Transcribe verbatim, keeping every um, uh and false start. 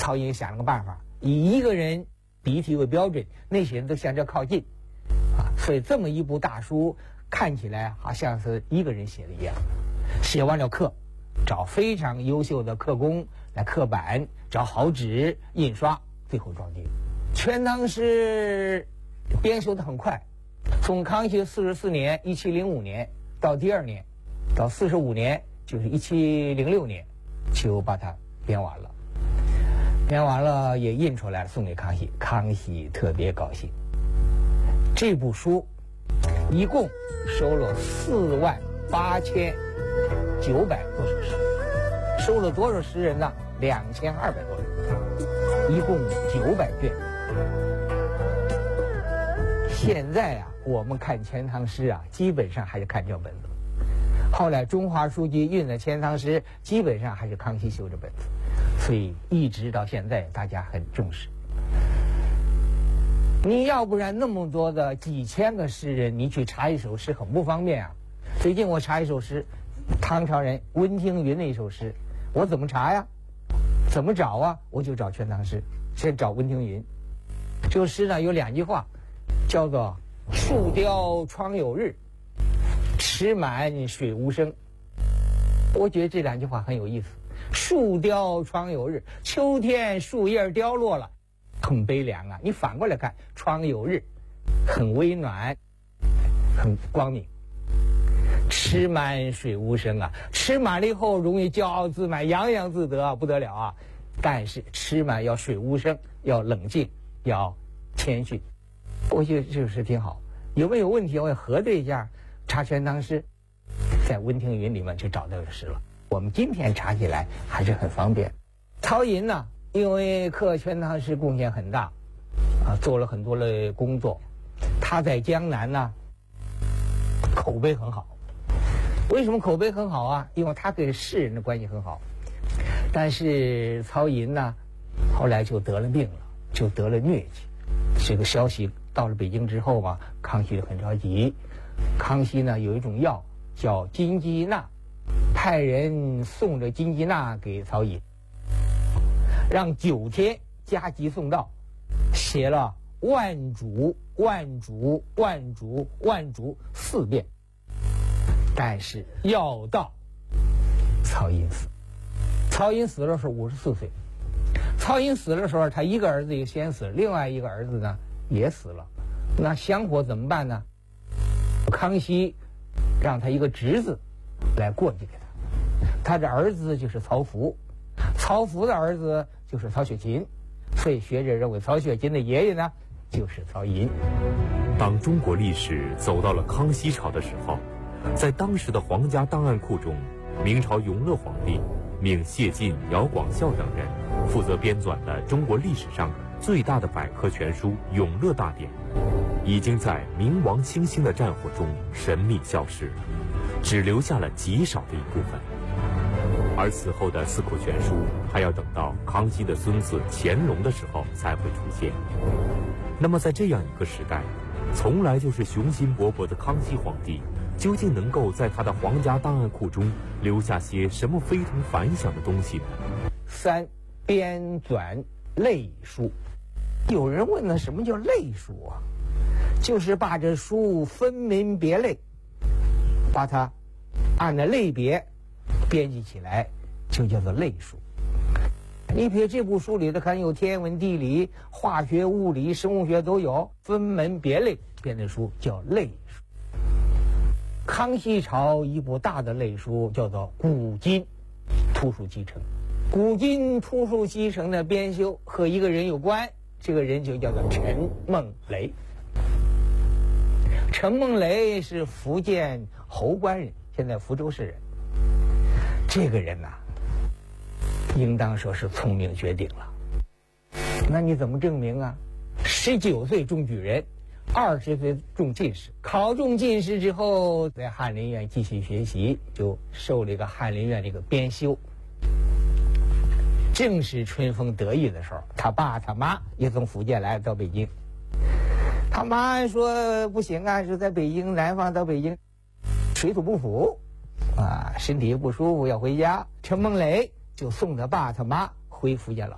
曹寅想了个办法，以一个人笔体为标准，那些人都向这靠近，啊，所以这么一部大书看起来好像是一个人写的一样。写完了刻，找非常优秀的刻工来刻版，找好纸印刷，最后装订。《全唐诗》编修的很快，从康熙四十四年（一七零五年）到第二年，到四十五年，就是一七零六年，就把它编完了。编完了也印出来了，送给康熙，康熙特别高兴。这部书一共收了四万八千九百多首诗，收了多少诗人呢？两千二百多人，一共九百卷。现在啊，我们看《钱塘诗》啊，基本上还是看这本子。后来中华书局印的《钱塘诗》，基本上还是康熙修这本子，所以一直到现在大家很重视。你要不然那么多的几千个诗人，你去查一首诗很不方便啊。最近我查一首诗，唐朝人温庭筠的一首诗，我怎么查呀？怎么找啊？我就找《全唐诗》，先找温庭筠。这个诗呢有两句话，叫做“树雕窗有日，池满水无声”。我觉得这两句话很有意思。树雕窗有日，秋天树叶凋落了，很悲凉啊。你反过来看，窗有日，很温暖，很光明。池满水无声啊，池满了以后容易骄傲自满，洋洋自得啊，不得了啊。但是池满要水无声，要冷静，要谦逊。我觉得这首诗挺好。有没有问题？我也核对一下。查《全唐诗》，在温庭筠里面就找到这个诗了。我们今天查起来还是很方便。曹寅呢，因为刻《全唐诗》贡献很大，啊，做了很多的工作。他在江南呢，口碑很好。为什么口碑很好啊？因为他跟世人的关系很好。但是曹寅呢，后来就得了病了，就得了疟疾。这个消息到了北京之后嘛，康熙就很着急。康熙呢有一种药叫金鸡纳，派人送着金鸡纳给曹寅，让九天加急送到，写了万主万主万主万主四遍。但是药到，曹寅死。曹寅死的时候五十四岁。曹寅死的时候，他一个儿子也先死了，另外一个儿子呢也死了。那香火怎么办呢？康熙让他一个侄子来过继给他，他的儿子就是曹福，曹福的儿子就是曹雪芹，所以学者认为曹雪芹的爷爷呢就是曹寅。 当中国历史走到了康熙朝的时候，在当时的皇家档案库中，明朝永乐皇帝命谢晋、姚广孝等人负责编纂的中国历史上最大的百科全书《永乐大典》，已经在明亡清兴的战火中神秘消失，只留下了极少的一部分。而此后的四库全书还要等到康熙的孙子乾隆的时候才会出现。那么在这样一个时代，从来就是雄心勃勃的康熙皇帝，究竟能够在他的皇家档案库中留下些什么非同凡响的东西呢？ 三、编纂类书。有人问了，什么叫类书啊？就是把这书分门别类，把它按照类别编辑起来，就叫做类书。你比如这部书里头看有天文地理、化学物理、生物学都有，分门别类编的书叫类书。康熙朝一部大的类书叫做《古今图书集成》，《古今图书集成》的编修和一个人有关，这个人就叫做陈梦雷。陈梦雷是福建侯官人，现在福州市人。这个人呐、啊，应当说是聪明绝顶了。那你怎么证明啊？十九岁中举人，二十岁中进士，考中进士之后，在翰林院继续学习，就受了一个翰林院这个编修。正是春风得意的时候，他爸他妈也从福建来到北京。他妈说不行啊，是在北京南方到北京，水土不服，啊，身体不舒服要回家。陈梦雷就送他爸他妈回福建了。